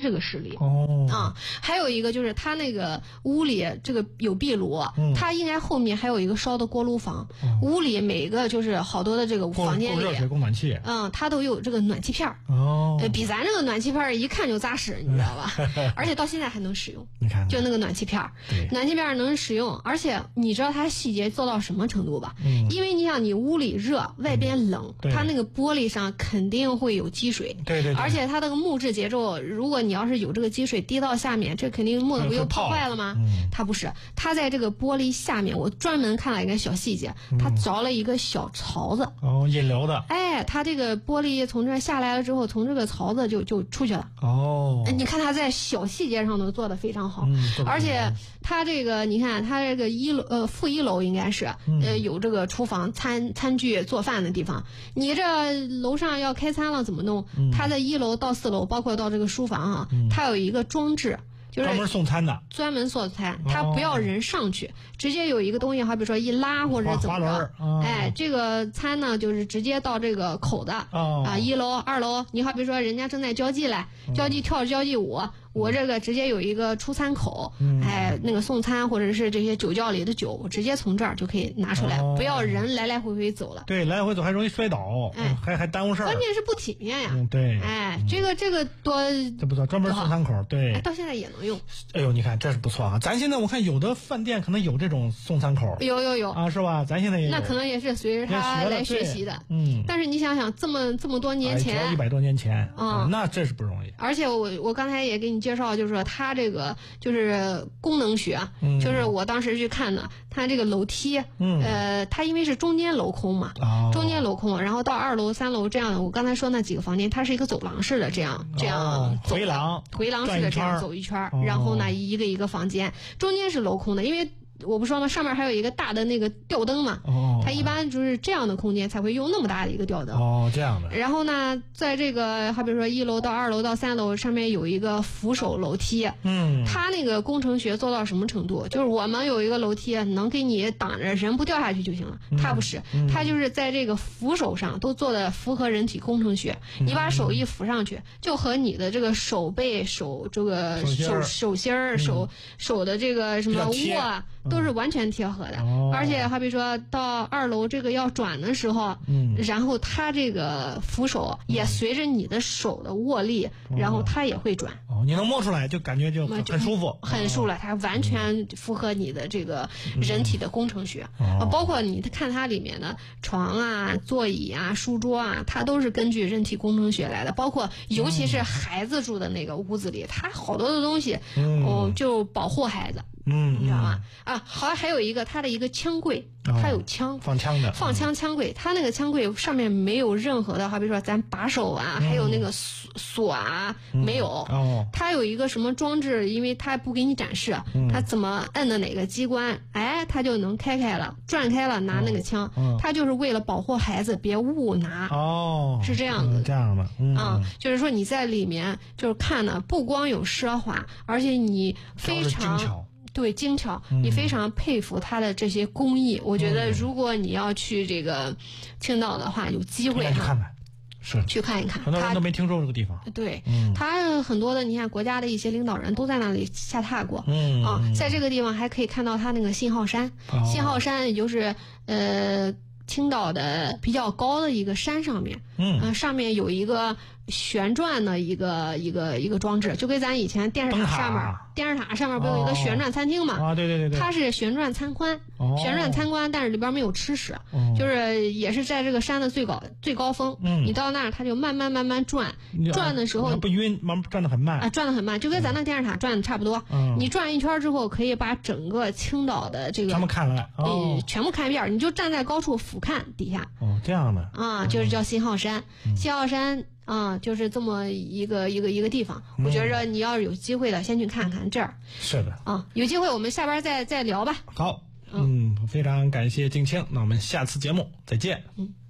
这个势力。还有一个就是他那个屋里这个有壁炉，他应该后面还有一个烧的锅炉房。屋里每个就是好多的这个房间里， 供热水、供暖气， 他都有这个暖气片比咱这个暖气片一看就扎实，你知道吧？而且到现在还能使用。 你看， 就那个暖气片，暖气片能使用，而且你知道它细节做到什么程度吧？因为你想你屋里热，外边冷，它那个玻璃上肯定会有积水。 对。 而且它那个木质结构，如果你要是有这个积水滴到下面，这肯定木头不又破坏了吗？它不是，它在这个玻璃下面，我专门看了一个小细节，它凿了一个小槽子。 引流的。 它这个玻璃从这下来了之后，从这个槽子就出去了。你看它在小细节上都做得非常好。而且它这个你看它这个负一楼应该是有这个厨房餐具做饭的地方，你这楼上要开餐了怎么弄？它在1楼到4楼包括到这个书房它有一个装置，就是专门送餐的， 专门送餐，它不要人上去，直接有一个东西，好比说一拉或者怎么着，这个餐呢就是直接到这个口的1楼2楼，你好比说人家正在交际来，交际跳交际舞，我这个直接有一个出餐口，那个送餐或者是这些酒窖里的酒，我直接从这儿就可以拿出来，不要人来来回回走了。 对，来来回走还容易摔倒，还耽误事儿。 关键是不体面呀。 对。 这个多， 这不错，专门送餐口，对。 到现在也能用。 哎呦，你看这是不错啊！咱现在我看有的饭店可能有这种送餐口， 有啊，是吧？咱现在也有。 那可能也是随着他来学习的。但是你想想，这么多年前 ，100多年前那这是不容易。 而且我刚才也给你介绍，就是说它这个就是功能学，就是我当时去看的，它这个楼梯，它因为是中间镂空嘛，中间镂空，然后到2楼3楼这样的，我刚才说那几个房间，它是一个走廊式的这样回廊式的这样走一圈，然后呢一个一个房间，中间是镂空的，因为我不说吗？上面还有一个大的那个吊灯嘛，它一般就是这样的空间才会用那么大的一个吊灯。 这样的。 然后呢，在这个好比说1楼到2楼到3楼上面有一个扶手楼梯。它那个工程学做到什么程度？就是我们有一个楼梯能给你挡着人不掉下去就行了，它不是，它就是在这个扶手上都做的符合人体工程学。你把手一扶上去，就和你的这个手背、这个手心儿、手的这个什么握。都是完全贴合的。而且好比说到2楼这个要转的时候，然后它这个扶手也随着你的手的握力，然后它也会转。 你能摸出来就感觉就很舒服， 很舒服了，它完全符合你的这个人体的工程学。包括你看它里面的床啊、座椅啊、书桌啊，它都是根据人体工程学来的。包括尤其是孩子住的那个屋子里，它好多的东西，就保护孩子。你知道吗？还有一个它的一个枪柜，它有枪， 放枪柜，它那个枪柜上面没有任何的，好比说咱把手啊，还有那个锁啊，没有。它有一个什么装置，因为它不给你展示，它怎么摁的哪个机关，它就能开了，转开了，拿那个枪，它就是为了保护孩子别误拿。是这样的， 这样的。 就是说你在里面就是看的，不光有奢华，而且你非常。对，精巧，你非常佩服他的这些工艺。我觉得如果你要去这个青岛的话，有机会去看一看。 很多人都没听说这个地方。 对，他很多的，你看国家的一些领导人都在那里下榻过。在这个地方还可以看到他那个信号山。信号山也就是青岛的比较高的一个山上面，上面有一个旋转的一个装置，就跟咱以前电视塔上面不有一个旋转餐厅嘛？ 对， 它是旋转参观，但是里边没有吃食，就是也是在这个山的最高峰，你到那儿它就慢慢转的时候不晕，转得很慢转得很慢，就跟咱那电视塔转的差不多。你转一圈之后，可以把整个青岛的这个全部看了， 全部看一遍，你就站在高处俯瞰底下。 这样的就是叫信号山，信号山。就是这么一个地方，我觉着你要是有机会的，先去看看这儿。 是的。 有机会我们下边再聊吧。 好，非常感谢静清，那我们下次节目再见。